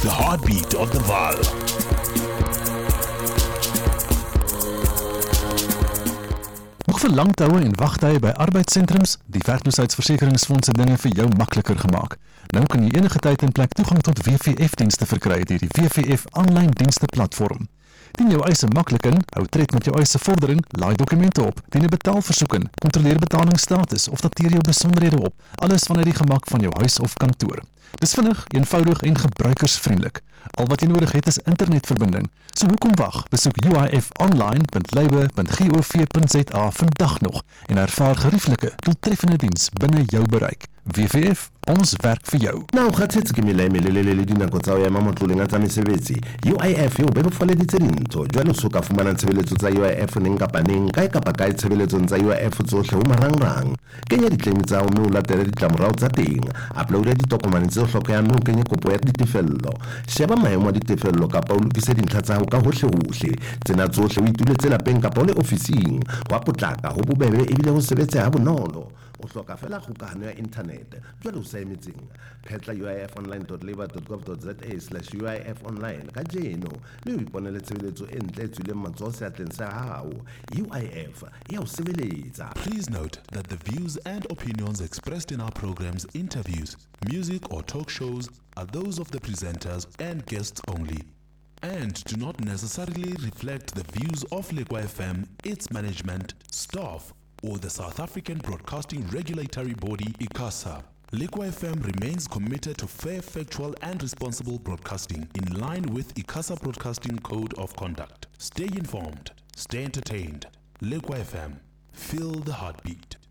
the heartbeat of the Vaal. Nog vir langtoue en wagtye by arbeidssentrums, die werkloosheidsversekeringsfonds het dinge vir jou makliker gemaak. Nou kan jy enige tyd en plek toegang tot WVF-dienste verkry deur die WVF aanlyn dienste platform. Dien jou eise maklik in, hou tred met jou eise vordering, laai dokumente op, dien 'n betaalversoek in, kontroleer betalingsstatus of dateer jou besonderhede op, alles vanuit die gemak van jou huis of kantoor. Dis vinnig, eenvoudig en gebruikersvriendelik. Al wat jy nodig het is internetverbinding. So hoekom wag? Besoek uifonline.labour.gov.za vandag nog en ervaar gerieflike, doeltreffende diens binne jou bereik. WVF, ons werk vir jou. Now khathetse ke melelelelele dinako tsa ho ya mamotloleng tsa mesebetsi. UIF yo bebofaleditse dintho jwale o soka fumana tshebeletso tsa UIF neng kapa neng kae kapa kae tshebeletsong tsa UIF tsohle ho marangrang. Kenya ditlemi tsa o mme o latele ditlamorao tsa teng. Uploada ditokomane tse hlokehang mme o kenye kopo ya ditefello. Sheba maemo a ditefello kapa o lokise dintlha tsa hao ka hohle. Tsena tsohle o ituletse lapeng kapa o le ofising. Wa potlaka ho bobebe ebile ho sebetsa ha bonolo. O hloka fela kgokahano ya internet. Jwale o sa emetseng. Phetla uifonline.labour.gov.za/uif online ka jeno mme o iponele tshebeletso e ntle e tswileng matsoho seatleng sa hao. UIF e a o sebeletsa. Please note that the views and opinions expressed in our programs, interviews, music or talk shows are those of the presenters and guests only, and do not necessarily reflect the views of Liquwa FM, its management, staff, or the South African Broadcasting Regulatory Body, ICASA. Liquwa FM remains committed to fair, factual and responsible broadcasting in line with ICASA Broadcasting Code of Conduct. Stay informed, stay entertained. Liquwa FM, feel the heartbeat.